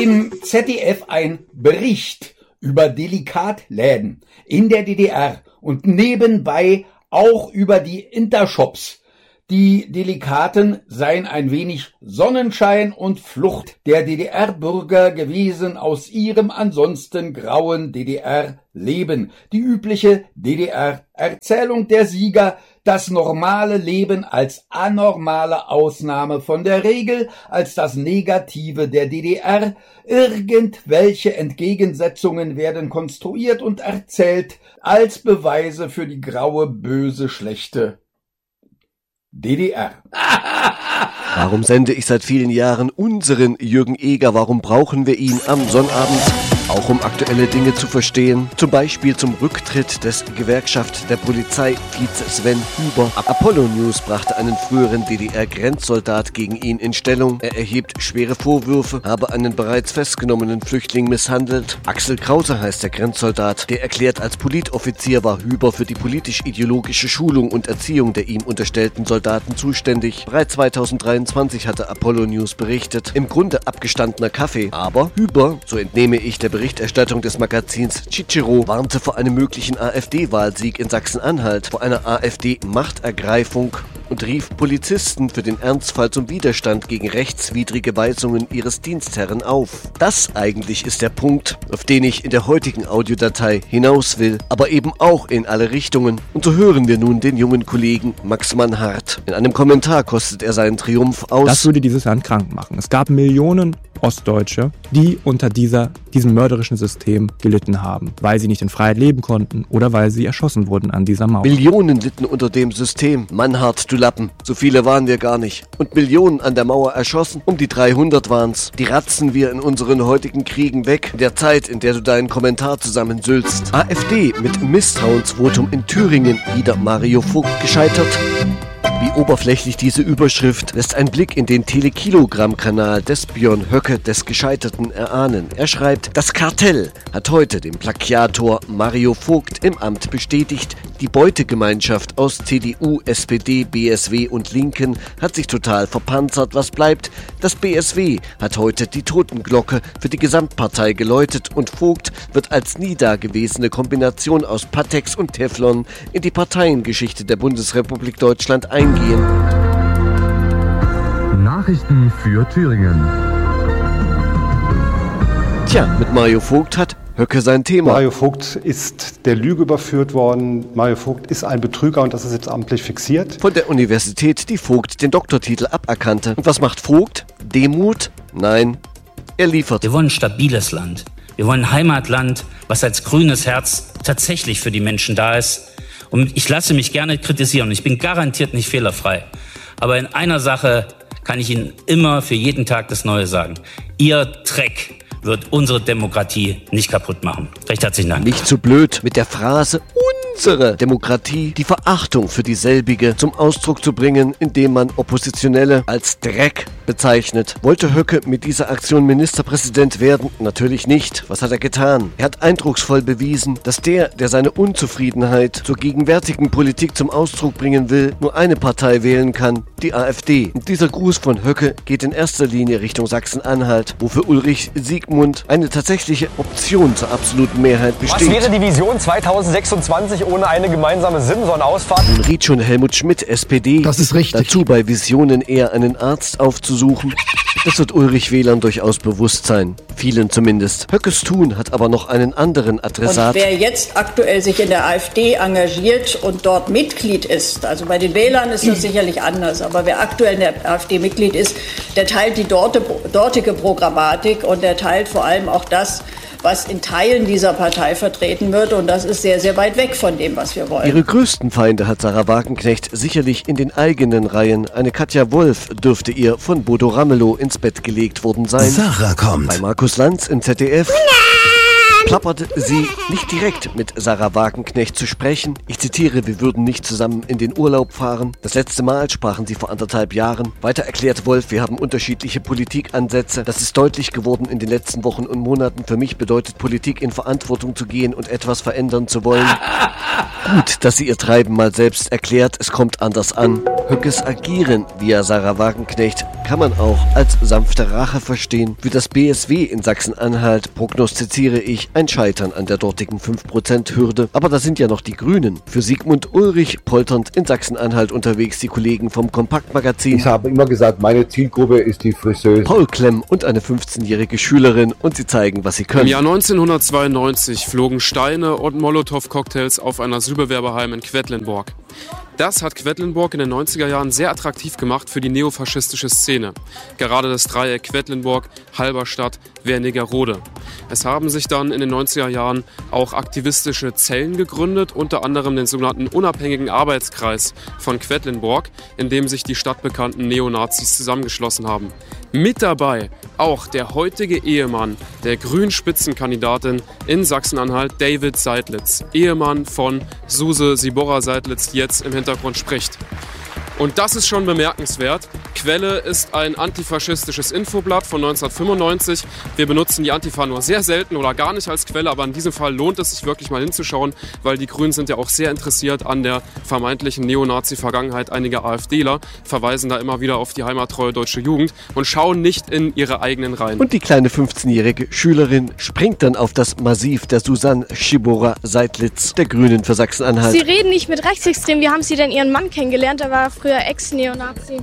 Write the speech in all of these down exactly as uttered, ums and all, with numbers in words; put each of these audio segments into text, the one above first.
im Z D F ein Bericht über Delikatläden in der D D R und nebenbei auch über die Intershops. Die Delikaten seien ein wenig Sonnenschein und Flucht der D D R-Bürger gewesen aus ihrem ansonsten grauen D D R-Leben. Die übliche D D R-Erzählung der Sieger, das normale Leben als anormale Ausnahme von der Regel, als das Negative der D D R. Irgendwelche Entgegensetzungen werden konstruiert und erzählt als Beweise für die graue, böse, schlechte D D R. Warum sende ich seit vielen Jahren unseren Jürgen Eger? Warum brauchen wir ihn am Sonnabend? Auch um aktuelle Dinge zu verstehen, zum Beispiel zum Rücktritt des Gewerkschaft der Polizei-Vize Sven Huber. Apollo News brachte einen früheren D D R-Grenzsoldat gegen ihn in Stellung. Er erhebt schwere Vorwürfe, habe einen bereits festgenommenen Flüchtling misshandelt. Axel Krause heißt der Grenzsoldat, der erklärt, als Politoffizier war Huber für die politisch-ideologische Schulung und Erziehung der ihm unterstellten Soldaten zuständig. Bereits zweitausenddreiundzwanzig hatte Apollo News berichtet, im Grunde abgestandener Kaffee. Aber Huber, so entnehme ich der Berichterstattung des Magazins Cicero, warnte vor einem möglichen AfD-Wahlsieg in Sachsen-Anhalt, vor einer AfD-Machtergreifung und rief Polizisten für den Ernstfall zum Widerstand gegen rechtswidrige Weisungen ihres Dienstherren auf. Das eigentlich ist der Punkt, auf den ich in der heutigen Audiodatei hinaus will, aber eben auch in alle Richtungen. Und so hören wir nun den jungen Kollegen Max Mannhardt. In einem Kommentar kostet er seinen Triumph aus. Das würde dieses Land krank machen. Es gab Millionen Ostdeutsche, die unter dieser, diesem mörderischen System gelitten haben, weil sie nicht in Freiheit leben konnten oder weil sie erschossen wurden an dieser Mauer. Millionen litten unter dem System. Mannhardt, du Lappen, so viele waren wir gar nicht. Und Millionen an der Mauer erschossen, um die dreihundert waren's. Die ratzen wir in unseren heutigen Kriegen weg, in der Zeit, in der du deinen Kommentar zusammensülzt. AfD mit Misstrauensvotum in Thüringen, wieder Mario Vogt gescheitert. Wie oberflächlich diese Überschrift lässt ein Blick in den Telekilogramm-Kanal des Björn Höcke des Gescheiterten erahnen. Er schreibt, das Kartell hat heute dem Plagiator Mario Vogt im Amt bestätigt, die Beutegemeinschaft aus C D U, S P D, B S W und Linken hat sich total verpanzert. Was bleibt? Das B S W hat heute die Totenglocke für die Gesamtpartei geläutet und Vogt wird als nie dagewesene Kombination aus Patex und Teflon in die Parteiengeschichte der Bundesrepublik Deutschland eingehen. Nachrichten für Thüringen. Tja, mit Mario Vogt hat Höcke sein Thema. Mario Vogt ist der Lüge überführt worden. Mario Vogt ist ein Betrüger und das ist jetzt amtlich fixiert. Von der Universität, die Vogt den Doktortitel aberkannte. Und was macht Vogt? Demut? Nein, er liefert. Wir wollen ein stabiles Land. Wir wollen ein Heimatland, was als grünes Herz tatsächlich für die Menschen da ist. Und ich lasse mich gerne kritisieren. Ich bin garantiert nicht fehlerfrei. Aber in einer Sache kann ich Ihnen immer für jeden Tag das Neue sagen. Ihr Dreck wird unsere Demokratie nicht kaputt machen. Recht herzlichen Dank. Nicht zu blöd, mit der Phrase unsere Demokratie die Verachtung für dieselbige zum Ausdruck zu bringen, indem man Oppositionelle als Dreck bezeichnet. Wollte Höcke mit dieser Aktion Ministerpräsident werden? Natürlich nicht. Was hat er getan? Er hat eindrucksvoll bewiesen, dass der, der seine Unzufriedenheit zur gegenwärtigen Politik zum Ausdruck bringen will, nur eine Partei wählen kann, die AfD. Und dieser Gruß von Höcke geht in erster Linie Richtung Sachsen-Anhalt, wo für Ulrich Siegmund eine tatsächliche Option zur absoluten Mehrheit besteht. Was wäre die Vision zweitausendsechsundzwanzig ohne eine gemeinsame Simson-Ausfahrt? Nun riet schon Helmut Schmidt, S P D, das ist richtig. Dazu bei Visionen eher einen Arzt aufzusuchen. Das wird Ulrich Wählern durchaus bewusst sein. Vielen zumindest. Höckes Tun hat aber noch einen anderen Adressat. Und wer jetzt aktuell sich in der AfD engagiert und dort Mitglied ist, also bei den Wählern ist das sicherlich anders, aber wer aktuell in der AfD Mitglied ist, der teilt die dortige Programmatik und der teilt vor allem auch das, was in Teilen dieser Partei vertreten wird. Und das ist sehr, sehr weit weg von dem, was wir wollen. Ihre größten Feinde hat Sarah Wagenknecht sicherlich in den eigenen Reihen. Eine Katja Wolf dürfte ihr von Bodo Ramelow ins Bett gelegt worden sein. Sarah kommt. Bei Markus Lanz im Z D F. plappert sie, nicht direkt mit Sarah Wagenknecht zu sprechen. Ich zitiere, wir würden nicht zusammen in den Urlaub fahren. Das letzte Mal sprachen sie vor anderthalb Jahren. Weiter erklärt Wolf, wir haben unterschiedliche Politikansätze. Das ist deutlich geworden in den letzten Wochen und Monaten. Für mich bedeutet Politik, in Verantwortung zu gehen und etwas verändern zu wollen. Gut, dass sie ihr Treiben mal selbst erklärt. Es kommt anders an. Höckes Agieren via Sarah Wagenknecht kann man auch als sanfte Rache verstehen. Für das B S W in Sachsen-Anhalt prognostiziere ich ein Scheitern an der dortigen fünf Prozent Hürde. Aber da sind ja noch die Grünen. Für Sigmund Ulrich polternd in Sachsen-Anhalt unterwegs die Kollegen vom Kompaktmagazin. Ich habe immer gesagt, meine Zielgruppe ist die Friseuse. Paul Klemm und eine fünfzehnjährige Schülerin und sie zeigen, was sie können. Im Jahr neunzehnhundertzweiundneunzig flogen Steine und Molotow-Cocktails auf ein Asylbewerberheim in Quedlinburg. Das hat Quedlinburg in den neunziger Jahren sehr attraktiv gemacht für die neofaschistische Szene. Gerade das Dreieck Quedlinburg, Halberstadt, Wernigerode. Es haben sich dann in den neunziger Jahren auch aktivistische Zellen gegründet, unter anderem den sogenannten Unabhängigen Arbeitskreis von Quedlinburg, in dem sich die stadtbekannten Neonazis zusammengeschlossen haben. Mit dabei auch der heutige Ehemann der Grünen-Spitzenkandidatin in Sachsen-Anhalt, David Seidlitz. Ehemann von Suse Siborra-Seidlitz, die jetzt im Hintergrund spricht. Und das ist schon bemerkenswert. Quelle ist ein antifaschistisches Infoblatt von neunzehnhundertfünfundneunzig. Wir benutzen die Antifa nur sehr selten oder gar nicht als Quelle, aber in diesem Fall lohnt es sich wirklich mal hinzuschauen, weil die Grünen sind ja auch sehr interessiert an der vermeintlichen Neonazi-Vergangenheit einiger AfDler, verweisen da immer wieder auf die heimattreue deutsche Jugend und schauen nicht in ihre eigenen Reihen. Und die kleine fünfzehnjährige Schülerin springt dann auf das Massiv der Susanne Siborra-Seidlitz, der Grünen für Sachsen-Anhalt. Sie reden nicht mit Rechtsextremen. Wie haben Sie denn Ihren Mann kennengelernt? Er war früher Ex-Neonazi.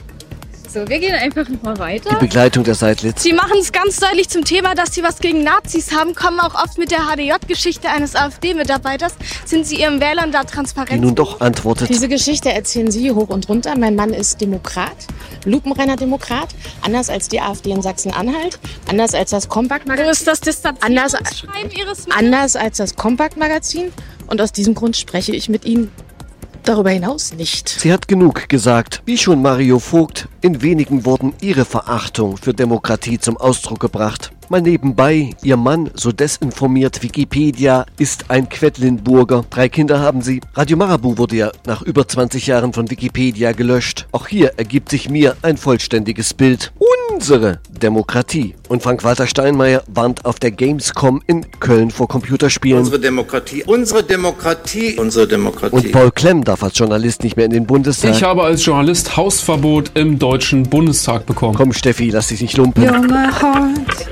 So, wir gehen einfach nochmal weiter. Die Begleitung der Seidlitz. Sie machen es ganz deutlich zum Thema, dass Sie was gegen Nazis haben, kommen auch oft mit der H D J-Geschichte eines AfD-Mitarbeiters. Sind Sie Ihren Wählern da transparent? Die nun doch antwortet. Diese Geschichte erzählen Sie hoch und runter. Mein Mann ist Demokrat, lupenreiner Demokrat, anders als die AfD in Sachsen-Anhalt, anders als das Kompaktmagazin. Wo ist das Distanzierungsschreiben Ihres Mannes? Anders als das Kompaktmagazin. Und aus diesem Grund spreche ich mit Ihnen darüber hinaus nicht. Sie hat genug gesagt. Wie schon Mario Vogt in wenigen Worten ihre Verachtung für Demokratie zum Ausdruck gebracht. Mal nebenbei, ihr Mann, so desinformiert Wikipedia, ist ein Quedlinburger. Drei Kinder haben sie. Radio Marabu wurde ja nach über zwanzig Jahren von Wikipedia gelöscht. Auch hier ergibt sich mir ein vollständiges Bild. Unsere Demokratie. Und Frank-Walter Steinmeier warnt auf der Gamescom in Köln vor Computerspielen. Unsere Demokratie, unsere Demokratie, unsere Demokratie. Und Paul Klemm darf als Journalist nicht mehr in den Bundestag. Ich habe als Journalist Hausverbot im Deutschen Bundestag bekommen. Komm Steffi, lass dich nicht lumpen. You're my heart.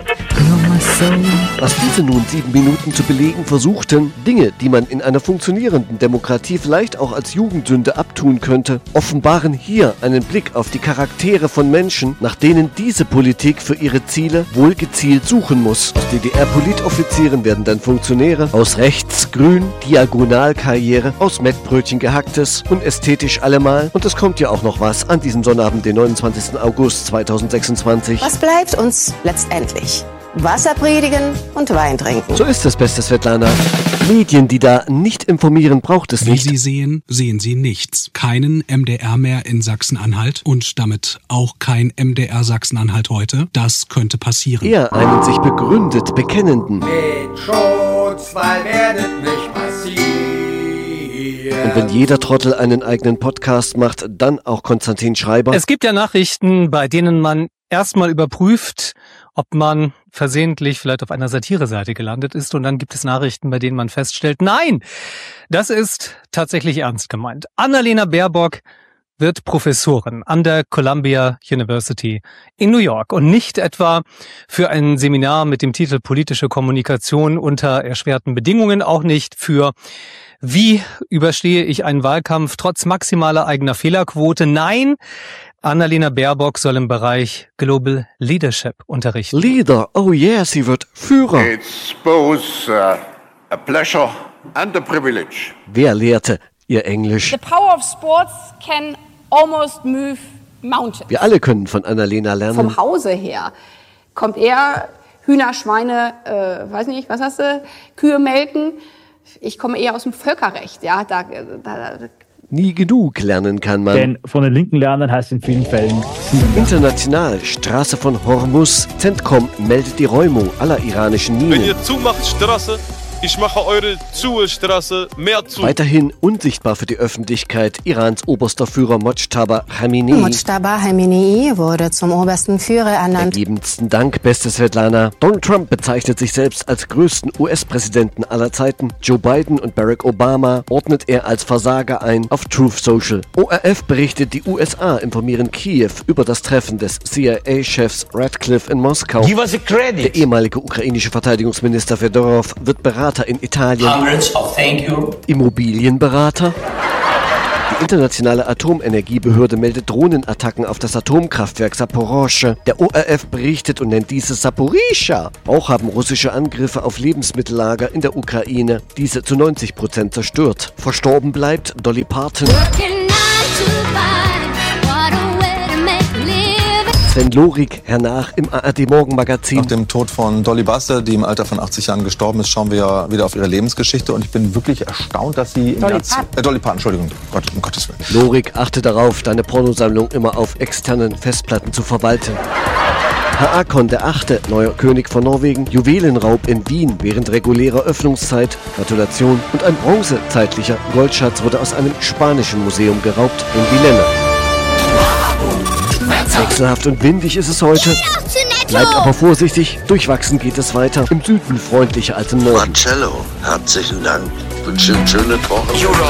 Was diese nun sieben Minuten zu belegen versuchten, Dinge, die man in einer funktionierenden Demokratie vielleicht auch als Jugendsünde abtun könnte, offenbaren hier einen Blick auf die Charaktere von Menschen, nach denen diese Politik für ihre Ziele wohl gezielt suchen muss. Aus D D R-Politoffizieren werden dann Funktionäre, aus rechts grün, Diagonalkarriere, aus Mettbrötchen gehacktes und ästhetisch allemal. Und es kommt ja auch noch was an diesem Sonnabend, den neunundzwanzigsten August zweitausendsechsundzwanzig. Was bleibt uns letztendlich? Wasser predigen und Wein trinken. So ist es, beste Svetlana. Medien, die da nicht informieren, braucht es nicht. Wie Sie sehen, sehen Sie nichts. Keinen M D R mehr in Sachsen-Anhalt und damit auch kein M D R Sachsen-Anhalt heute. Das könnte passieren. Eher einen sich begründet Bekennenden. Mit Schutz, weil werdet nicht passieren. Und wenn jeder Trottel einen eigenen Podcast macht, dann auch Konstantin Schreiber. Es gibt ja Nachrichten, bei denen man erstmal überprüft, ob man versehentlich vielleicht auf einer Satire-Seite gelandet ist. Und dann gibt es Nachrichten, bei denen man feststellt, nein, das ist tatsächlich ernst gemeint. Annalena Baerbock wird Professorin an der Columbia University in New York und nicht etwa für ein Seminar mit dem Titel Politische Kommunikation unter erschwerten Bedingungen, auch nicht für wie überstehe ich einen Wahlkampf trotz maximaler eigener Fehlerquote. Nein, Annalena Baerbock soll im Bereich Global Leadership unterrichten. Leader, oh yeah, sie wird Führer. It's both uh, a pleasure and a privilege. Wer lehrte ihr Englisch? The power of sports can almost move mountains. Wir alle können von Annalena lernen. Vom Hause her kommt eher Hühner, Schweine, äh, weiß nicht, was hast du, Kühe melken. Ich komme eher aus dem Völkerrecht, ja, da, da Nie genug lernen kann man. Denn von den Linken lernen heißt in vielen Fällen sieben. International, Straße von Hormuz. Centcom meldet die Räumung aller iranischen Minen. Wenn ihr zumacht Straße, ich mache eure Zustraße mehr zu. Weiterhin unsichtbar für die Öffentlichkeit Irans oberster Führer Mojtaba Khamenei. Mojtaba Khamenei wurde zum obersten Führer ernannt. Ergebensten Dank, beste Svetlana. Donald Trump bezeichnet sich selbst als größten U S-Präsidenten aller Zeiten. Joe Biden und Barack Obama ordnet er als Versager ein auf Truth Social. O R F berichtet, die U S A informieren Kiew über das Treffen des C I A-Chefs Radcliffe in Moskau. Give us a credit. Der ehemalige ukrainische Verteidigungsminister Fedorov wird beraten in Italien. Hundreds of thank you. Immobilienberater. Die internationale Atomenergiebehörde meldet Drohnenattacken auf das Atomkraftwerk Saporoschsche. Der O R F berichtet und nennt diese Saporischa. Auch haben russische Angriffe auf Lebensmittellager in der Ukraine diese zu neunzig Prozent zerstört. Verstorben bleibt Dolly Parton. Sven Lorig, hernach im A R D-Morgenmagazin. Nach dem Tod von Dolly Buster, die im Alter von achtzig Jahren gestorben ist, schauen wir ja wieder auf ihre Lebensgeschichte. Und ich bin wirklich erstaunt, dass sie... Dolly Parton. Äh, Dolly Parton, Entschuldigung, Gott, um Gottes Willen. Lorig, achte darauf, deine Pornosammlung immer auf externen Festplatten zu verwalten. Haakon der Achte, neuer König von Norwegen, Juwelenraub in Wien während regulärer Öffnungszeit, Gratulation, und ein bronzezeitlicher Goldschatz wurde aus einem spanischen Museum geraubt in Villena. Wechselhaft und windig ist es heute. Bleibt aber vorsichtig, durchwachsen geht es weiter. Im Süden freundlicher als im Norden. Marcello, herzlichen Dank. Ich wünsche Ihnen schöne Woche.